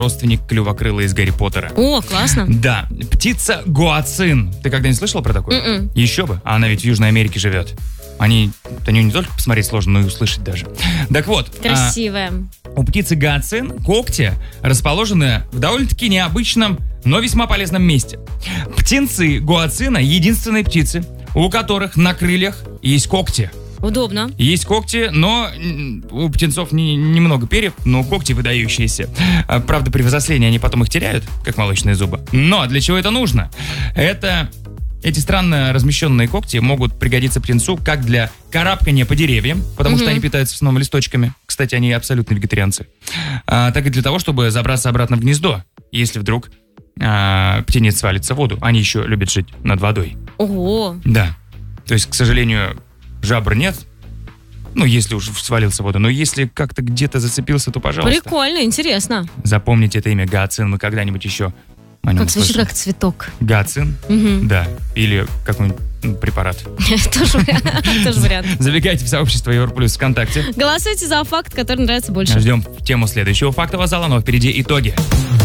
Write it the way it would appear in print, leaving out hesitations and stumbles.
родственник клювокрыла из Гарри Поттера. О, классно. Да. Птица гуацин. Ты когда-нибудь слышала про такое? Еще бы. Она ведь в Южной Америке живет. На нее не только посмотреть сложно, но и услышать даже. Так вот. Красивая. У птицы гуацин когти расположены в довольно-таки необычном, но весьма полезном месте. Птенцы гуацина — единственные птицы, у которых на крыльях есть когти. Удобно. Есть когти, но у птенцов немного перьев, но когти выдающиеся. Правда, при взрослении они потом их теряют, как молочные зубы. Но для чего это нужно? Эти странно размещенные когти могут пригодиться птенцу как для карабкания по деревьям, потому что они питаются в основном листочками. Кстати, они абсолютно вегетарианцы. Так и для того, чтобы забраться обратно в гнездо, если вдруг птенец свалится в воду. Они еще любят жить над водой. Ого. Да. То есть, к сожалению, жабр нет. Ну, если уж свалился в воду. Но если как-то где-то зацепился, то пожалуйста. Прикольно, интересно. Запомните это имя гуацин. Мы когда-нибудь еще о нем Как звучит, услышим. как цветок. Гуацин? Да. Или какой-нибудь препарат. Тоже вариант. Забегайте в сообщество Европлюс ВКонтакте. Голосуйте за факт, который нравится больше. Ждем тему следующего фактового зала, но впереди итоги.